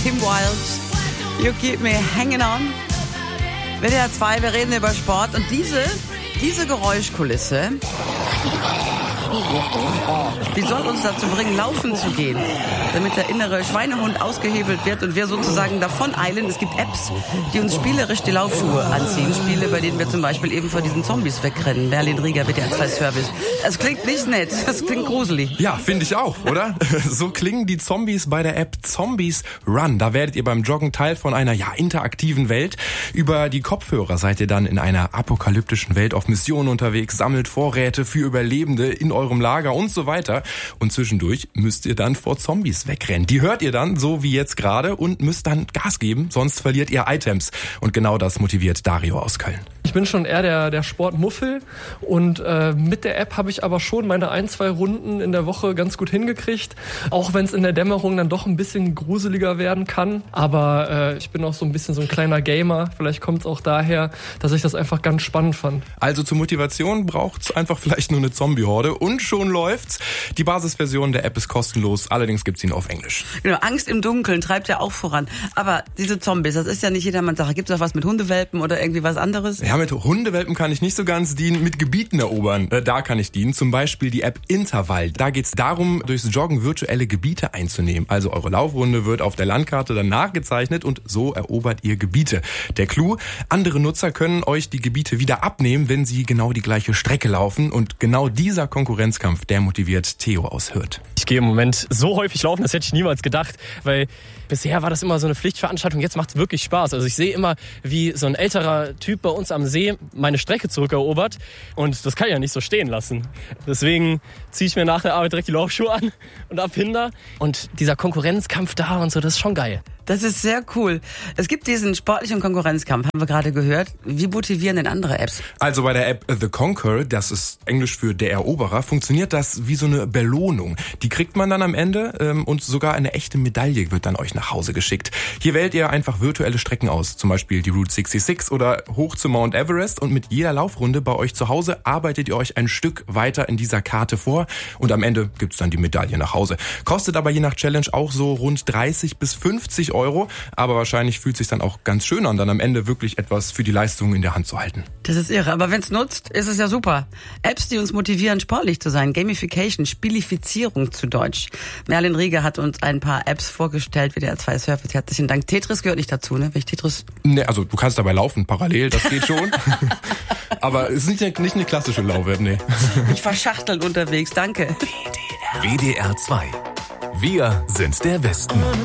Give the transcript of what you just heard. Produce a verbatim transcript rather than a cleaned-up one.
Kim Wilde. You keep me hanging on. W D R zwei, wir reden über Sport und diese, diese Geräuschkulisse, die soll uns dazu bringen, laufen zu gehen, damit der innere Schweinehund ausgehebelt wird und wir sozusagen davon eilen. Es gibt Apps, die uns spielerisch die Laufschuhe anziehen. Spiele, bei denen wir zum Beispiel eben vor diesen Zombies wegrennen. Merlin Rieger, W D R zwei Service. Es klingt nicht nett, es klingt gruselig. Ja, finde ich auch, oder? So klingen die Zombies bei der App Zombies Run. Da werdet ihr beim Joggen Teil von einer ja interaktiven Welt. Über die Kopfhörer seid ihr dann in einer apokalyptischen Welt auf Mission unterwegs, sammelt Vorräte für Überlebende in eurem Lager und so weiter. Und zwischendurch müsst ihr dann vor Zombies wegrennen. Die hört ihr dann, so wie jetzt gerade, und müsst dann Gas geben, sonst verliert ihr Items. Und genau das motiviert Dario aus Köln. Ich bin schon eher der, der Sportmuffel und äh, mit der App habe ich aber schon meine ein, zwei Runden in der Woche ganz gut hingekriegt. Auch wenn es in der Dämmerung dann doch ein bisschen gruseliger werden kann. Aber äh, ich bin auch so ein bisschen so ein kleiner Gamer. Vielleicht kommt es auch daher, dass ich das einfach ganz spannend fand. Also zur Motivation braucht's einfach vielleicht nur eine Zombie-Horde und schon läuft's. Die Basisversion der App ist kostenlos, allerdings gibt's ihn auf Englisch. Genau, Angst im Dunkeln treibt ja auch voran. Aber diese Zombies, das ist ja nicht jedermanns Sache. Gibt's auch was mit Hundewelpen oder irgendwie was anderes? Ja, mit Hundewelpen kann ich nicht so ganz dienen, mit Gebieten erobern, äh, da kann ich dienen. Zum Beispiel die App Intervall. Da geht's darum, durchs Joggen virtuelle Gebiete einzunehmen. Also eure Laufrunde wird auf der Landkarte dann nachgezeichnet und so erobert ihr Gebiete. Der Clou, andere Nutzer können euch die Gebiete wieder abnehmen, wenn sie genau die gleiche Strecke laufen. Und genau dieser Konkurrenzkampf, der motiviert Theo aus Hürth. Ich gehe im Moment so häufig laufen, das hätte ich niemals gedacht, weil bisher war das immer so eine Pflichtveranstaltung, jetzt macht es wirklich Spaß. Also ich sehe immer, wie so ein älterer Typ bei uns am See meine Strecke zurückerobert und das kann ich ja nicht so stehen lassen. Deswegen ziehe ich mir nach der Arbeit direkt die Laufschuhe an und ab hinter. Und dieser Konkurrenzkampf da und so, das ist schon geil. Das ist sehr cool. Es gibt diesen sportlichen Konkurrenzkampf, haben wir gerade gehört. Wie motivieren denn andere Apps? Also bei der App The Conqueror, das ist Englisch für der Eroberer, funktioniert das wie so eine Belohnung. Die kriegt man dann am Ende ähm, und sogar eine echte Medaille wird dann euch nach Hause geschickt. Hier wählt ihr einfach virtuelle Strecken aus, zum Beispiel die Route sechsundsechzig oder hoch zu Mount Everest, und mit jeder Laufrunde bei euch zu Hause arbeitet ihr euch ein Stück weiter in dieser Karte vor und am Ende gibt's dann die Medaille nach Hause. Kostet aber je nach Challenge auch so rund dreißig bis fünfzig Euro, aber wahrscheinlich fühlt sich dann auch ganz schön an, dann am Ende wirklich etwas für die Leistung in der Hand zu halten. Das ist irre, aber wenn's nutzt, ist es ja super. Apps, die uns motivieren, sportlich zu sein. Gamification, Spielifizierung zu Deutsch. Merlin Rieger hat uns ein paar Apps vorgestellt, W D R zwei Service. Herzlichen Dank. Tetris gehört nicht dazu, ne? Wenn ich Tetris... Ne, also du kannst dabei laufen, parallel, das geht schon. Aber es ist nicht, nicht eine klassische Lauf-App, ne. Ich verschachtelt unterwegs, danke. W D R zwei. Wir sind der Westen.